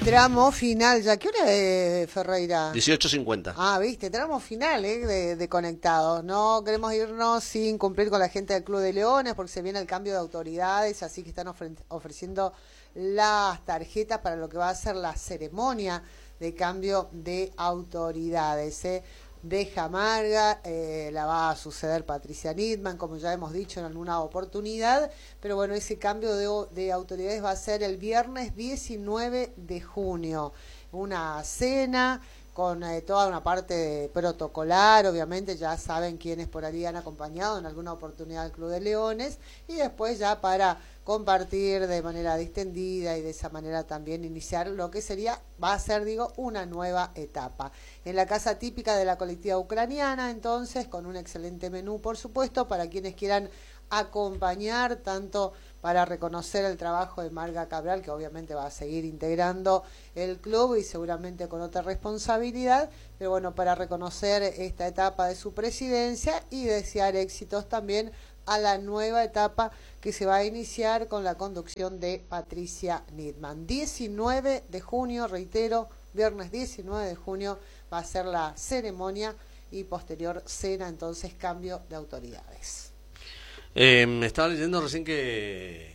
Tramo final ya. ¿Qué hora es, Ferreira? 18:50. Ah, viste, tramo final de Conectados. No queremos irnos sin cumplir con la gente del Club de Leones porque se viene el cambio de autoridades, así que están ofreciendo las tarjetas para lo que va a ser la ceremonia de cambio de autoridades. De Jamarga, la va a suceder Patricia Nitman, como ya hemos dicho en alguna oportunidad, pero bueno, ese cambio de autoridades va a ser el viernes 19 de junio, una cena con toda una parte protocolar, obviamente ya saben quiénes por ahí han acompañado en alguna oportunidad al Club de Leones, y después ya para compartir de manera distendida y de esa manera también iniciar lo que va a ser, una nueva etapa. En la casa típica de la colectiva ucraniana, entonces, con un excelente menú, por supuesto, para quienes quieran acompañar, tanto para reconocer el trabajo de Marga Cabral, que obviamente va a seguir integrando el club y seguramente con otra responsabilidad, pero bueno, para reconocer esta etapa de su presidencia y desear éxitos también a la nueva etapa que se va a iniciar con la conducción de Patricia Nitman. 19 de junio, reitero, viernes 19 de junio va a ser la ceremonia y posterior cena, entonces cambio de autoridades. Estaba leyendo recién que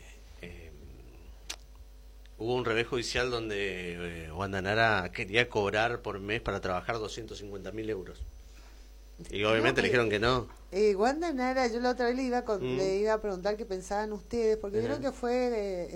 hubo un revés judicial donde Wanda Nara quería cobrar por mes para trabajar 250.000 euros. Y obviamente le dijeron que no. Wanda Nara, yo la otra vez le iba a preguntar qué pensaban ustedes, porque creo que fue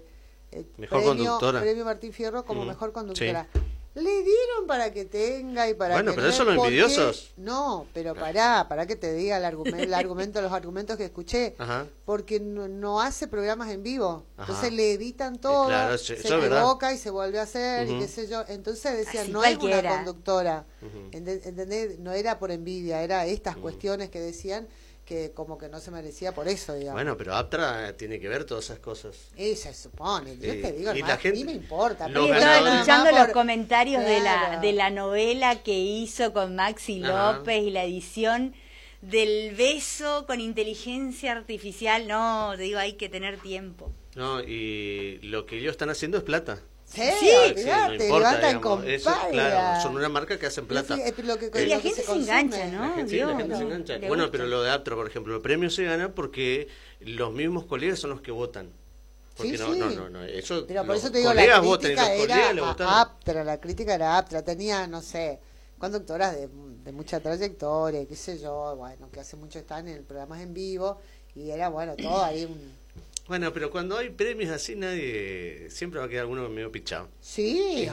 mejor conductora. Premio Martín Fierro como mejor conductora. Sí. Le dieron para que tenga y para bueno, que... pero eso los envidiosos. No, pero para que te diga los argumentos que escuché. Ajá. Porque no hace programas en vivo. Ajá. Entonces le editan todo, claro, se equivoca y se vuelve a hacer, y qué sé yo. Entonces decían, no es una conductora. ¿Entendés? No era por envidia, era estas cuestiones que decían que como que no se merecía por eso, digamos. Bueno, pero Aptra tiene que ver todas esas cosas. Y se supone, yo te digo, hermano, ni me importa. Estaba escuchando los comentarios de la novela que hizo con Maxi López y la edición del beso con inteligencia artificial. No, te digo, hay que tener tiempo. No, y lo que ellos están haciendo es plata. Sí, no importa, digamos, claro, son una marca que hacen plata. Y la gente se engancha, ¿no? La gente se engancha. Bueno, pero lo de Aptra, por ejemplo, el premio se gana porque los mismos colegas son los que votan. Porque no, eso, pero por eso te digo, la crítica Aptra, la crítica era Aptra, tenía, no sé, conductoras de mucha trayectoria, qué sé yo, bueno, que hace mucho están en programas en vivo, y era, bueno, todo ahí Bueno, pero cuando hay premios así, siempre va a quedar alguno medio pichado. Sí,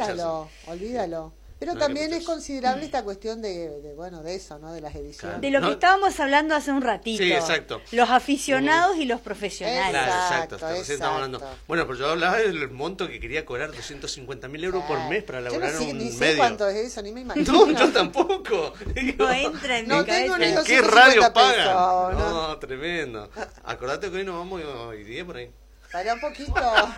olvídalo. Pero también es considerable esta cuestión de eso, ¿no? De las ediciones. De lo que estábamos hablando hace un ratito. Sí, exacto. Los aficionados y los profesionales. Claro, exacto. Estamos hablando. Bueno, pero yo hablaba del monto que quería cobrar 250.000 euros por mes para elaborar un medio. Ni sé cuánto es eso, ni me imagino. No, yo tampoco. No entra en mi cabeza. ¿En qué radio pagan? No, tremendo. Acordate que hoy nos vamos y 10 por ahí. Para un poquito.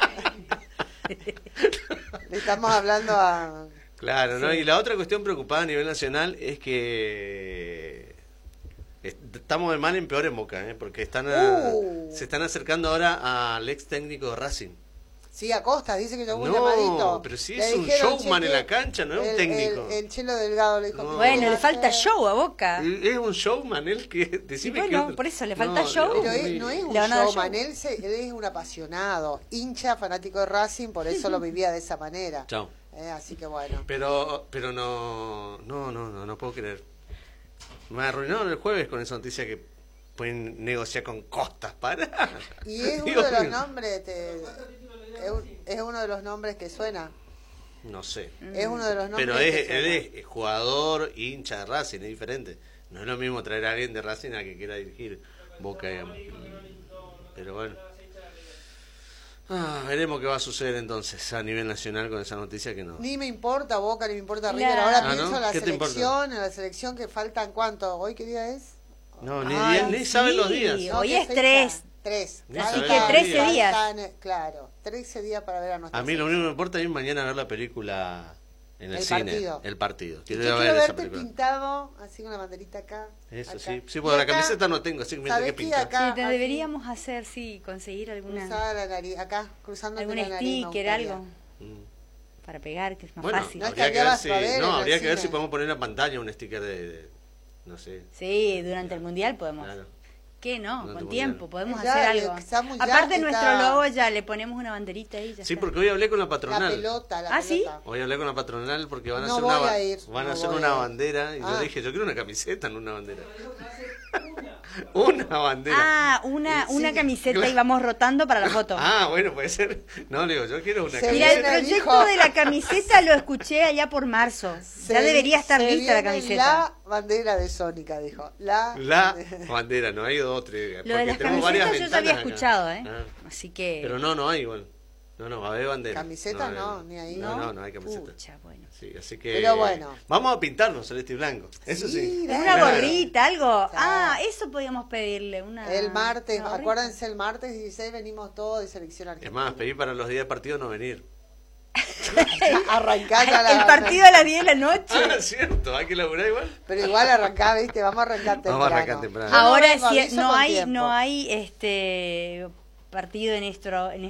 Le estamos hablando a... Claro, ¿no? Y la otra cuestión preocupada a nivel nacional es que estamos de mal en peor en Boca, porque se están acercando ahora al ex técnico de Racing. Sí, Acosta, dice que llegó un llamadito. No, pero sí es un showman en la cancha, no es un técnico. El Chelo Delgado le dijo... No. Bueno, le falta show a Boca. Es un showman, él que... Decime por eso le falta show. Pero él no es un showman, él es un apasionado, hincha, fanático de Racing, por eso lo vivía de esa manera. Chao. Así que bueno. Pero no puedo creer. Me arruinaron el jueves con esa noticia que pueden negociar con Costas para. Y es uno de los nombres, es uno de los nombres que suena. No sé. Es uno de los nombres. Pero él es jugador, hincha de Racing, es diferente. No es lo mismo traer a alguien de Racing a que quiera dirigir Boca. Pero bueno. Veremos qué va a suceder entonces a nivel nacional con esa noticia que no. Ni me importa Boca, ni me importa River. Ahora pienso en la selección que faltan ¿cuánto? ¿Hoy qué día es? No, ni saben los días. Hoy es 3. Así que 13 días. Claro, 13 días para ver a nuestra A mí lo único que me importa es mañana ver la película en el cine. El partido. Quiero verte pintado así con la banderita acá. Eso acá. Sí, porque la camiseta no tengo, así que me tengo que pintar. Sí, deberíamos conseguir alguna... Cruzada la nariz, acá, cruzando algún la nariz. Algún sticker, algo. para pegar, que es más Bueno, fácil. No, habría que ver si, habría que ver cine. si podemos poner en la pantalla un sticker no sé. Sí, durante el mundial podemos. Claro. ¿Qué no? Durante Con el tiempo, mundial. podemos Ya, hacer algo. estamos ya, Aparte está- nuestro logo ya le ponemos una banderita ahí. Ya Sí, está. porque hoy hablé con la La patronal. pelota, la ¿Ah, sí? pelota. Hoy hablé con la patronal porque van a No hacer voy una, a ir, van a no hacer voy una a ir. bandera y yo Ah. dije, yo quiero una camiseta, no una bandera. Una bandera. Ah, una Sí, camiseta claro. y vamos rotando para la foto. Ah, bueno, puede ser. No, le digo, yo quiero una Se Mira, camiseta. el viene, proyecto dijo. de la camiseta lo escuché allá por marzo. Ya debería estar se lista la viene camiseta. La bandera de Sónica, dijo. La bandera, no hay dos, tres. Lo de porque las tenemos varias camisetas yo ya había ventanas acá. escuchado, Ah. Así que... Pero no hay igual. No, va a haber bandera. Camiseta no, ni ahí. No hay camiseta. Pucha, bueno. Sí, así que. Pero bueno. Vamos a pintarnos celeste y blanco. Eso sí. dale. Una Claro. gorrita, algo. Claro. Ah, eso podíamos pedirle. El martes, una gorrita. acuérdense, el martes 16 venimos todos de selección Es argentina. más, pedí para los días de partido no venir. Arrancás a la- El partido a las 10 de la noche. Ah, cierto, hay que laburar igual. Pero igual arrancá, viste, vamos a arrancar temprano. Vamos a arrancar temprano. Yo no Ahora vengo, sí, aviso no con hay, tiempo. no hay partido en